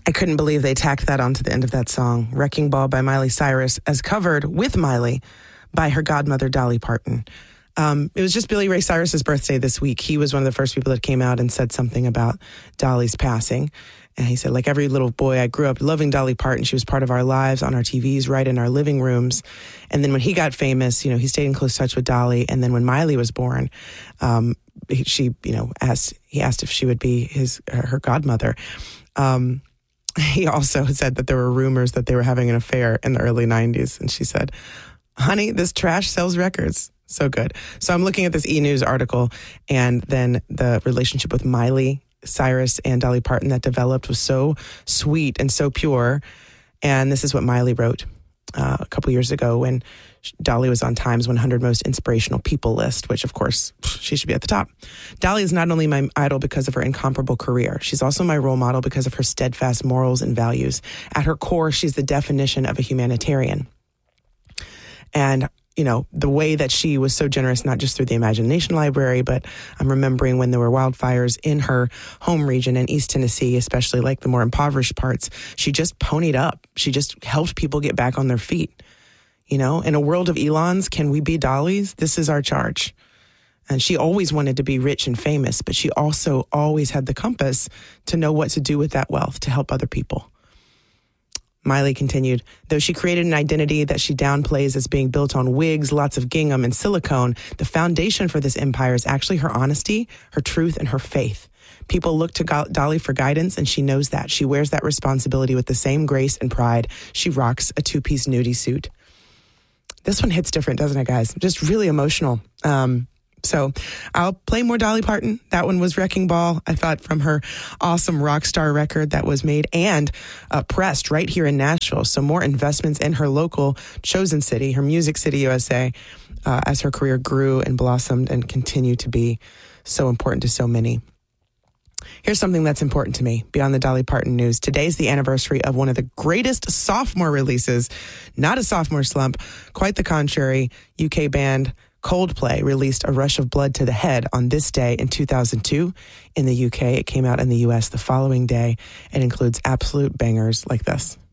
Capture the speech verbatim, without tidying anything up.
I couldn't believe they tacked that onto the end of that song, Wrecking Ball by Miley Cyrus, as covered with Miley by her godmother, Dolly Parton. Um, it was just Billy Ray Cyrus's birthday this week. He was one of the first people that came out and said something about Dolly's passing. And he said, like every little boy, I grew up loving Dolly Parton. She was part of our lives on our T Vs, right in our living rooms. And then when he got famous, you know, he stayed in close touch with Dolly. And then when Miley was born, um, she, you know, asked, he asked if she would be his, her godmother. Um, He also said that there were rumors that they were having an affair in the early nineties. And she said, honey, this trash sells records. So good. So I'm looking at this E! News article, and then the relationship with Miley Cyrus and Dolly Parton that developed was so sweet and so pure. And this is what Miley wrote uh, a couple years ago when Dolly was on Time's one hundred Most Inspirational People list, which, of course, she should be at the top. Dolly is not only my idol because of her incomparable career, she's also my role model because of her steadfast morals and values. At her core, she's the definition of a humanitarian. And, you know, the way that she was so generous, not just through the Imagination Library, but I'm remembering when there were wildfires in her home region in East Tennessee, especially like the more impoverished parts, she just ponied up. She just helped people get back on their feet. You know, in a world of Elons, can we be Dolly's? This is our charge. And she always wanted to be rich and famous, but she also always had the compass to know what to do with that wealth to help other people. Miley continued, though she created an identity that she downplays as being built on wigs, lots of gingham, and silicone, the foundation for this empire is actually her honesty, her truth, and her faith. People look to Dolly for guidance, and she knows that. She wears that responsibility with the same grace and pride. She rocks a two-piece nudie suit. This one hits different, doesn't it, guys? Just really emotional. Um, so I'll play more Dolly Parton. That one was Wrecking Ball, I thought, from her awesome rock star record that was made and uh, pressed right here in Nashville. So more investments in her local chosen city, her Music City, U S A, uh, as her career grew and blossomed and continued to be so important to so many. Here's something that's important to me beyond the Dolly Parton news. Today's the anniversary of one of the greatest sophomore releases. Not a sophomore slump, quite the contrary. U K band Coldplay released A Rush of Blood to the Head on this day in two thousand two. In the U K, it came out in the U S the following day. It includes absolute bangers like this.